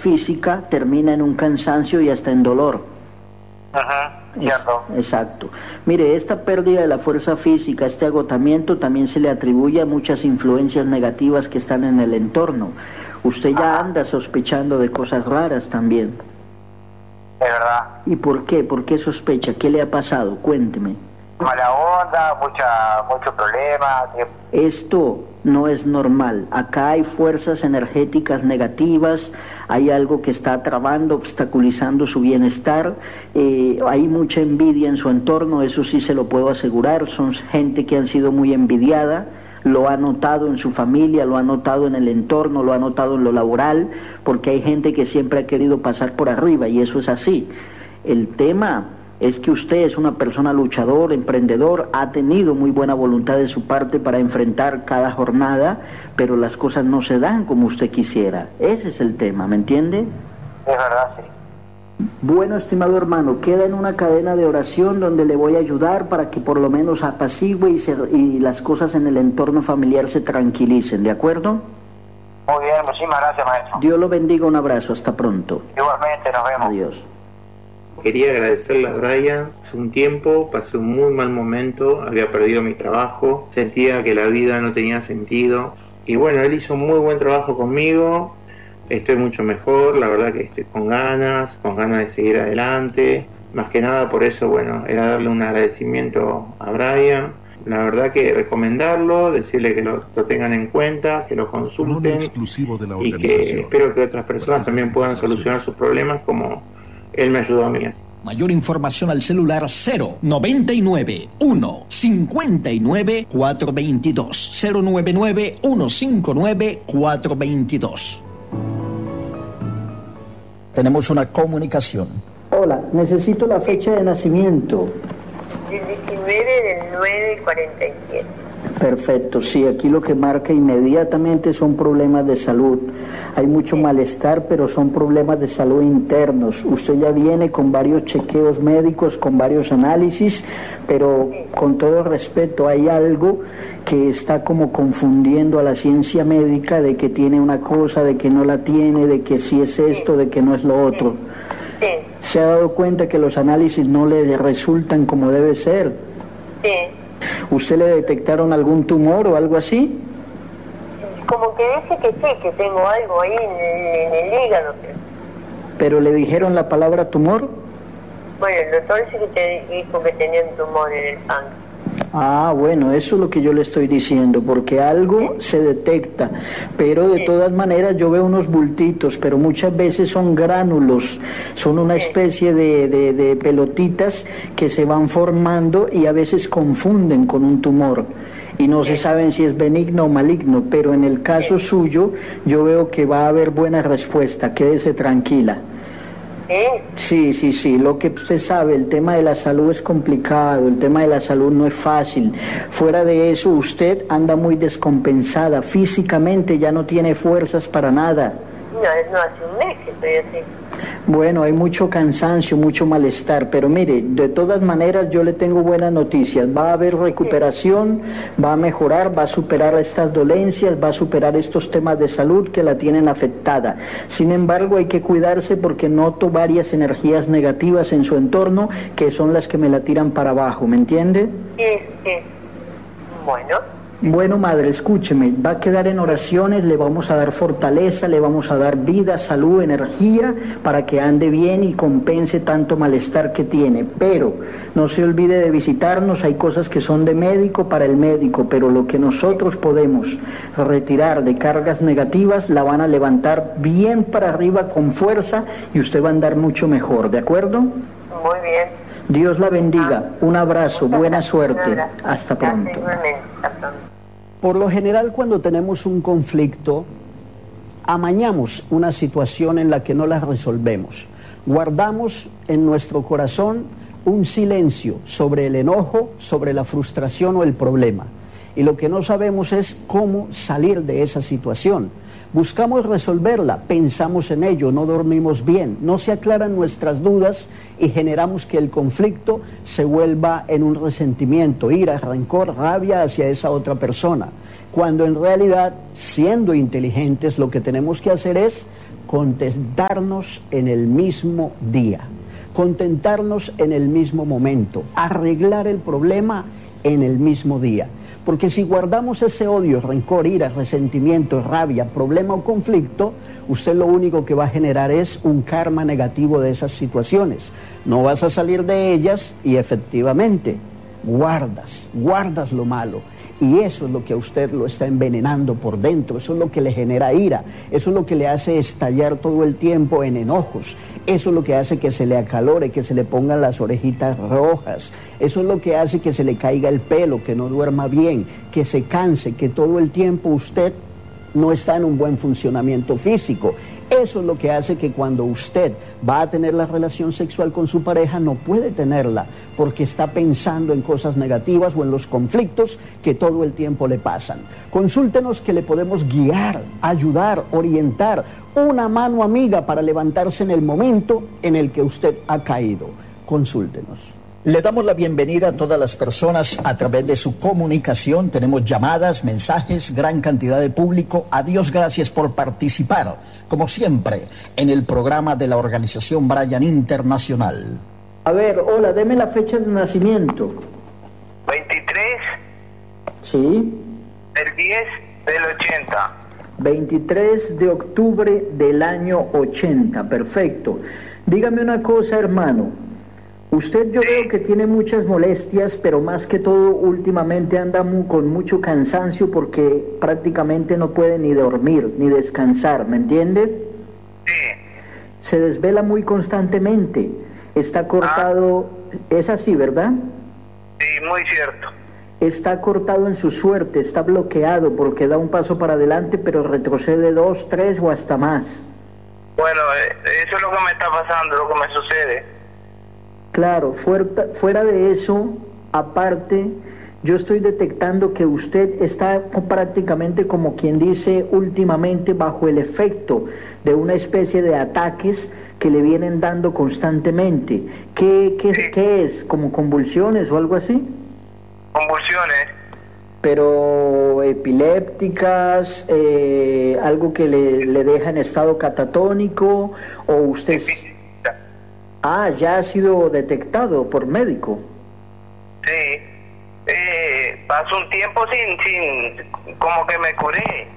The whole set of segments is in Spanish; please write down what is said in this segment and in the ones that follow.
física termina en un cansancio y hasta en dolor. Ajá, cierto. Exacto. Mire, esta pérdida de la fuerza física, este agotamiento, también se le atribuye a muchas influencias negativas que están en el entorno. Usted ya anda sospechando de cosas raras también. Es verdad. ¿Y por qué? ¿Por qué sospecha? ¿Qué le ha pasado? Cuénteme. Mala onda, mucho problema. Esto no es normal. Acá hay fuerzas energéticas negativas, hay algo que está trabando, obstaculizando su bienestar, hay mucha envidia en su entorno, eso sí se lo puedo asegurar. Son gente que han sido muy envidiada, lo ha notado en su familia, lo ha notado en el entorno, lo ha notado en lo laboral, porque hay gente que siempre ha querido pasar por arriba y eso es así. El tema es que usted es una persona luchador, emprendedor, ha tenido muy buena voluntad de su parte para enfrentar cada jornada, pero las cosas no se dan como usted quisiera. Ese es el tema, ¿me entiende? Es verdad, sí. Bueno, estimado hermano, queda en una cadena de oración donde le voy a ayudar para que por lo menos apacigüe y las cosas en el entorno familiar se tranquilicen, ¿de acuerdo? Muy bien, muchísimas gracias, maestro. Dios lo bendiga, un abrazo, hasta pronto. Igualmente, nos vemos. Adiós. Quería agradecerle a Brian. Hace un tiempo pasé un muy mal momento, había perdido mi trabajo, sentía que la vida no tenía sentido y bueno, él hizo un muy buen trabajo conmigo, estoy mucho mejor, la verdad que estoy con ganas de seguir adelante, más que nada por eso, bueno, era darle un agradecimiento a Brian, la verdad que recomendarlo, decirle que lo tengan en cuenta, que lo consulten y que espero que otras personas también puedan solucionar sus problemas como él me ayudó a mí. Mayor información al celular 099 159 422 099 159 422. Tenemos una comunicación. Hola, necesito la fecha de nacimiento. El 19/9/47. Perfecto, sí, aquí lo que marca inmediatamente son problemas de salud. Hay mucho malestar, pero son problemas de salud internos. Usted ya viene con varios chequeos médicos, con varios análisis, pero con todo respeto, hay algo que está como confundiendo a la ciencia médica de que tiene una cosa, de que no la tiene, de que sí es esto, de que no es lo otro. Sí. ¿Se ha dado cuenta que los análisis no le resultan como debe ser? Sí. ¿Usted le detectaron algún tumor o algo así? Como que dice que sí, que tengo algo ahí en el hígado. ¿Pero le dijeron la palabra tumor? Bueno, el doctor sí que te dijo que tenía un tumor en el páncreas. Ah, bueno, eso es lo que yo le estoy diciendo, porque algo se detecta, pero de todas maneras yo veo unos bultitos, pero muchas veces son gránulos, son una especie de pelotitas que se van formando y a veces confunden con un tumor y no se saben si es benigno o maligno, pero en el caso suyo yo veo que va a haber buena respuesta, quédese tranquila. Sí, lo que usted sabe, el tema de la salud es complicado, el tema de la salud no es fácil. Fuera de eso, usted anda muy descompensada, físicamente ya no tiene fuerzas para nada. No hace un mes que estoy así. Bueno, hay mucho cansancio, mucho malestar, pero mire, de todas maneras yo le tengo buenas noticias. Va a haber recuperación, va a mejorar, va a superar estas dolencias, va a superar estos temas de salud que la tienen afectada. Sin embargo, hay que cuidarse porque noto varias energías negativas en su entorno que son las que me la tiran para abajo, ¿me entiende? Sí. Bueno, madre, escúcheme, va a quedar en oraciones, le vamos a dar fortaleza, le vamos a dar vida, salud, energía, para que ande bien y compense tanto malestar que tiene. Pero no se olvide de visitarnos, hay cosas que son de médico para el médico, pero lo que nosotros podemos retirar de cargas negativas, la van a levantar bien para arriba con fuerza y usted va a andar mucho mejor, ¿de acuerdo? Muy bien. Dios la bendiga, un abrazo, buena suerte, hasta pronto. Por lo general, cuando tenemos un conflicto, amañamos una situación en la que no la resolvemos. Guardamos en nuestro corazón un silencio sobre el enojo, sobre la frustración o el problema. Y lo que no sabemos es cómo salir de esa situación. Buscamos resolverla, pensamos en ello, no dormimos bien, no se aclaran nuestras dudas y generamos que el conflicto se vuelva en un resentimiento, ira, rencor, rabia hacia esa otra persona. Cuando en realidad, siendo inteligentes, lo que tenemos que hacer es contentarnos en el mismo día, contentarnos en el mismo momento, arreglar el problema en el mismo día. Porque si guardamos ese odio, rencor, ira, resentimiento, rabia, problema o conflicto, usted lo único que va a generar es un karma negativo de esas situaciones. No vas a salir de ellas y efectivamente guardas lo malo. Y eso es lo que a usted lo está envenenando por dentro, eso es lo que le genera ira, eso es lo que le hace estallar todo el tiempo en enojos, eso es lo que hace que se le acalore, que se le pongan las orejitas rojas, eso es lo que hace que se le caiga el pelo, que no duerma bien, que se canse, que todo el tiempo usted no está en un buen funcionamiento físico. Eso es lo que hace que cuando usted va a tener la relación sexual con su pareja no puede tenerla porque está pensando en cosas negativas o en los conflictos que todo el tiempo le pasan. Consúltenos que le podemos guiar, ayudar, orientar, una mano amiga para levantarse en el momento en el que usted ha caído. Consúltenos. Le damos la bienvenida a todas las personas a través de su comunicación. Tenemos llamadas, mensajes, gran cantidad de público. A Dios gracias por participar, como siempre, en el programa de la Organización Brian Internacional. A ver, hola, deme la fecha de nacimiento. 23 Sí. del 10 del 80. 23 de octubre del año 80, perfecto. Dígame una cosa, hermano. Usted yo veo que tiene muchas molestias, pero más que todo últimamente anda con mucho cansancio porque prácticamente no puede ni dormir, ni descansar, ¿me entiende? Sí. Se desvela muy constantemente, está cortado, es así, ¿verdad? Sí, muy cierto. Está cortado en su suerte, está bloqueado porque da un paso para adelante, pero retrocede 2, 3 o hasta más. Bueno, eso es lo que me está pasando, lo que me sucede. Claro, fuera de eso, aparte, yo estoy detectando que usted está prácticamente como quien dice últimamente bajo el efecto de una especie de ataques que le vienen dando constantemente. ¿Qué es? ¿Como convulsiones o algo así? Convulsiones. Pero epilépticas, algo que le deja en estado catatónico, o usted... Ah, ya ha sido detectado por médico. Sí, pasó un tiempo sin como que me curé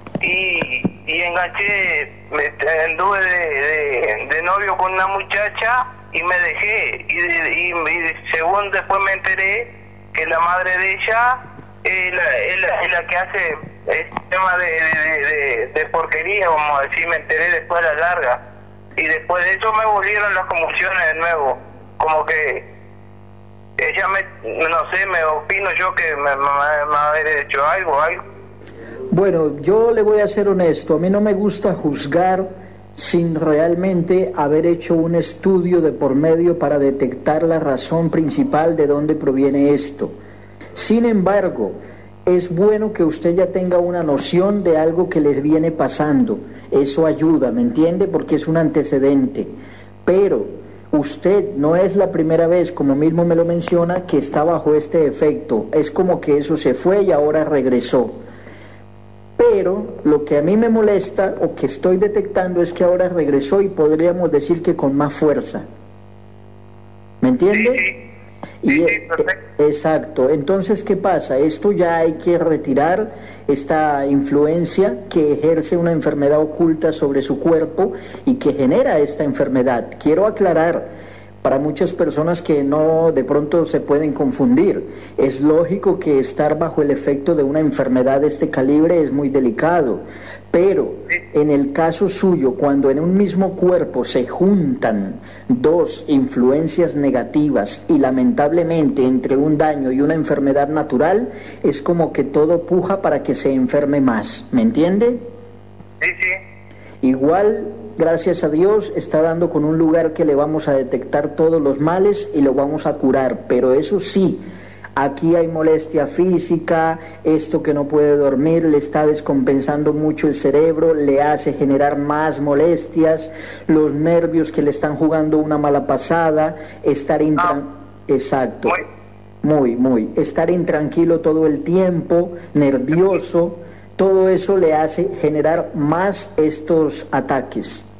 y enganché, anduve de novio con una muchacha y me dejé y según después me enteré que la madre de ella es la que hace el tema de porquería, vamos a decir, me enteré después a la larga. Y después de eso me volvieron las convulsiones de nuevo, como que ella me opino yo que me haber hecho algo. Bueno, yo le voy a ser honesto, a mí no me gusta juzgar sin realmente haber hecho un estudio de por medio para detectar la razón principal de dónde proviene esto. Sin embargo, es bueno que usted ya tenga una noción de algo que les viene pasando. Eso ayuda, ¿me entiende? Porque es un antecedente. Pero usted no es la primera vez, como mismo me lo menciona, que está bajo este efecto. Es como que eso se fue y ahora regresó. Pero lo que a mí me molesta o que estoy detectando es que ahora regresó y podríamos decir que con más fuerza. ¿Me entiende? Sí. Y Sí, perfecto. exacto. Entonces, ¿qué pasa? Esto ya hay que retirar esta influencia que ejerce una enfermedad oculta sobre su cuerpo y que genera esta enfermedad. Quiero aclarar para muchas personas que no de pronto se pueden confundir. Es lógico que estar bajo el efecto de una enfermedad de este calibre es muy delicado, pero en el caso suyo, cuando en un mismo cuerpo se juntan dos influencias negativas y lamentablemente entre un daño y una enfermedad natural, es como que todo puja para que se enferme más, ¿me entiende? Sí. Igual, gracias a Dios, está dando con un lugar que le vamos a detectar todos los males y lo vamos a curar, pero eso sí, aquí hay molestia física, esto que no puede dormir le está descompensando mucho el cerebro, le hace generar más molestias, los nervios que le están jugando una mala pasada, estar exacto, muy, estar intranquilo todo el tiempo, nervioso, todo eso le hace generar más estos ataques.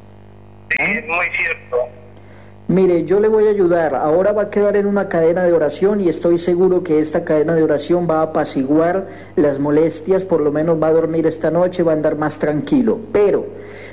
Sí, es muy cierto. Mire, yo le voy a ayudar. Ahora va a quedar en una cadena de oración y estoy seguro que esta cadena de oración va a apaciguar las molestias, por lo menos va a dormir esta noche, va a andar más tranquilo. Pero